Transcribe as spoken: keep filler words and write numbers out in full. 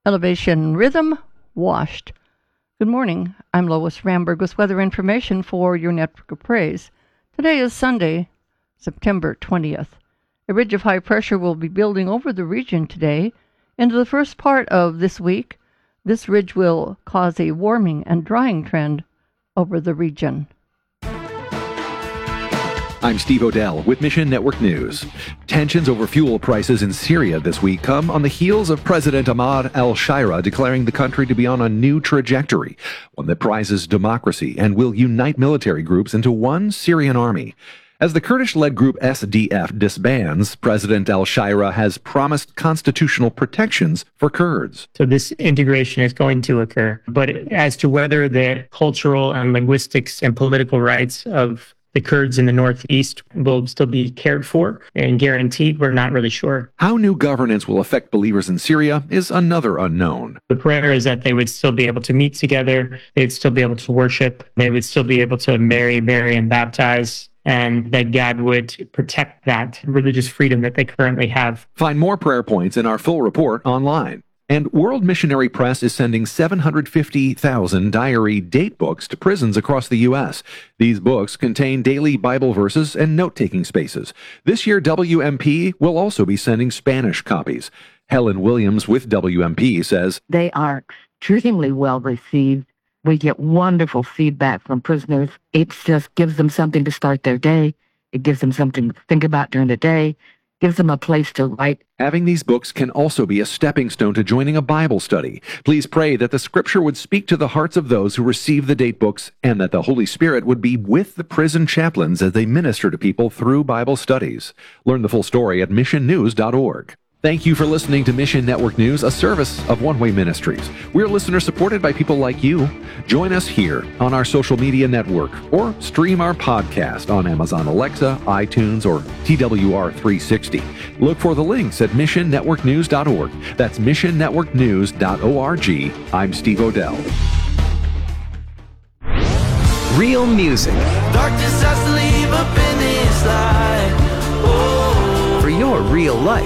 Elevation Rhythm, Washed. Good morning. I'm Lois Ramberg with weather information for your Network of Praise. Today is Sunday, September twentieth. A ridge of high pressure will be building over the region today. Into the first part of this week, this ridge will cause a warming and drying trend over the region. I'm Steve Odell with Mission Network News. Tensions over fuel prices in Syria this week come on the heels of President Ahmad al-Shara declaring the country to be on a new trajectory, one that prizes democracy and will unite military groups into one Syrian army. As the Kurdish-led group S D F disbands, President al-Shara has promised constitutional protections for Kurds. So this integration is going to occur. But as to whether the cultural and linguistics and political rights of the Kurds in the northeast will still be cared for and guaranteed, we're not really sure. How new governance will affect believers in Syria is another unknown. The prayer is that they would still be able to meet together, they'd still be able to worship, they would still be able to marry, marry, and baptize, and that God would protect that religious freedom that they currently have. Find more prayer points in our full report online. And World Missionary Press is sending seven hundred fifty thousand diary date books to prisons across the U S. These books contain daily Bible verses and note-taking spaces. This year, W M P will also be sending Spanish copies. Helen Williams with W M P says, "They are extremely well received. We get wonderful feedback from prisoners. It just gives them something to start their day. It gives them something to think about during the day. Gives them a place to write." Having these books can also be a stepping stone to joining a Bible study. Please pray that the Scripture would speak to the hearts of those who receive the date books and that the Holy Spirit would be with the prison chaplains as they minister to people through Bible studies. Learn the full story at mission news dot org. Thank you for listening to Mission Network News, a service of One Way Ministries. We're listener supported by people like you. Join us here on our social media network or stream our podcast on Amazon Alexa, iTunes, or T W R three sixty. Look for the links at mission network news dot org. That's mission network news dot org. I'm Steve Odell. Real music. Darkness has to leave a finish line. Oh. For your real life.